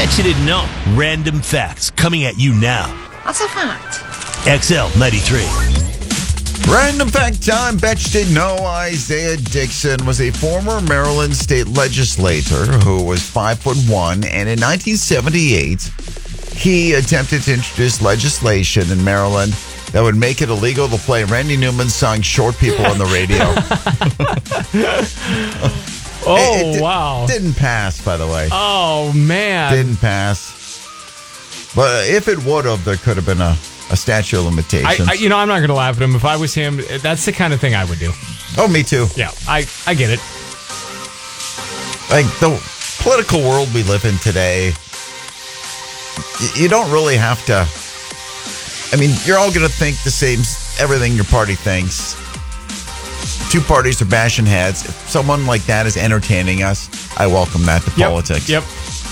Bet you didn't know. Random facts coming at you now. What's a fact? XL 93. Random fact time. Bet you didn't know Isaiah Dixon was a former Maryland state legislator who was 5'1", and in 1978, he attempted to introduce legislation in Maryland that would make it illegal to play Randy Newman's song "Short People" on the radio. Wow. Didn't pass, by the way. Oh, man. Didn't pass. But if it would have, there could have been a statute of limitations. I'm not going to laugh at him. If I was him, that's the kind of thing I would do. Oh, me too. Yeah, I get it. Like the political world we live in today, you don't really have to. I mean, you're all going to think the same, everything your party thinks. Two parties are bashing heads. If someone like that is entertaining us, I welcome that to politics. Yep.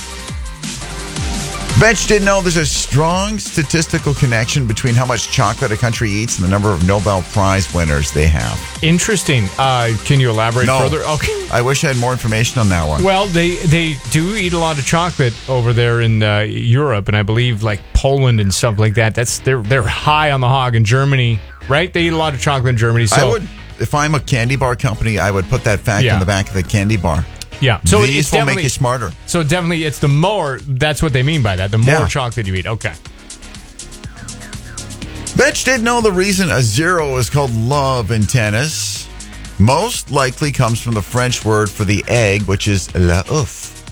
Bet you didn't know there's a strong statistical connection between how much chocolate a country eats and the number of Nobel Prize winners they have. Interesting. Can you elaborate further? Okay. I wish I had more information on that one. Well, they do eat a lot of chocolate over there in Europe, and I believe like Poland and stuff like that. They're high on the hog in Germany, right? They eat a lot of chocolate in Germany. So I would, if I'm a candy bar company, I would put that fact on the back of the candy bar. Yeah, so these will make you smarter. So definitely, it's the more. That's what they mean by that. The more chocolate you eat. Okay. Bet you didn't know the reason a zero is called love in tennis most likely comes from the French word for the egg, which is l'oeuf.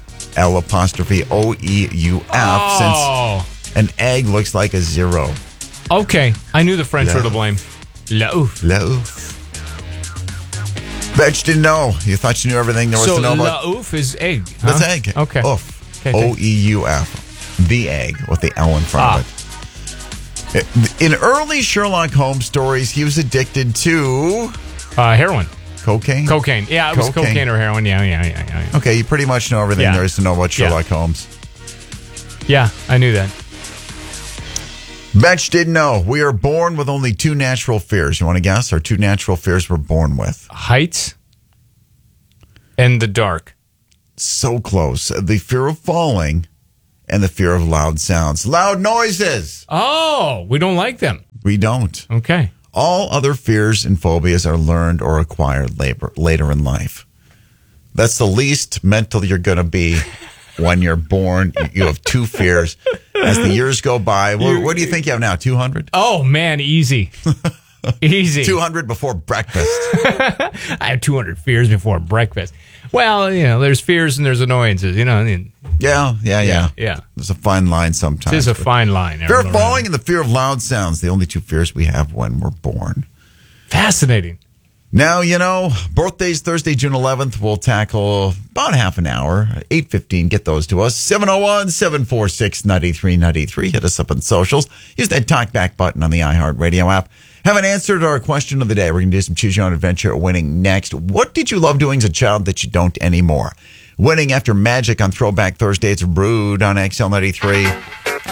L''OEUF. Since an egg looks like a zero. Okay, I knew the French were to blame. L'oeuf. L'oeuf. Bet you didn't know. You thought you knew everything there was to know about. So l'oeuf is egg. Huh? That's egg. Okay. Oof. Okay. OEUF. The egg with the L in front of it. In early Sherlock Holmes stories, he was addicted to heroin. Cocaine? Cocaine. Yeah, it was cocaine or heroin. Yeah. Okay, you pretty much know everything there is to know about Sherlock Holmes. Yeah, I knew that. Bet you didn't know. We are born with only two natural fears. You want to guess? Our two natural fears we're born with. Heights and the dark. So close. The fear of falling and the fear of loud sounds. Loud noises. Oh, we don't like them. We don't. Okay. All other fears and phobias are learned or acquired later in life. That's the least mental you're going to be when you're born. You have two fears. As the years go by, what do you think you have now? 200? Oh, man, easy. Easy. 200 before breakfast. I have 200 fears before breakfast. Well, there's fears and there's annoyances, Yeah. Yeah. There's a fine line sometimes. It is a fine line. Fear of falling and the fear of loud sounds, the only two fears we have when we're born. Fascinating. Now, birthday's Thursday, June 11th. We'll tackle about half an hour, 8:15. Get those to us. 701-746-9393. Hit us up on socials. Use that talkback button on the iHeartRadio app. Haven't answered our question of the day. We're going to do some Choose Your Own Adventure winning next. What did you love doing as a child that you don't anymore? Winning after Magic on Throwback Thursday. It's Rude on XL93.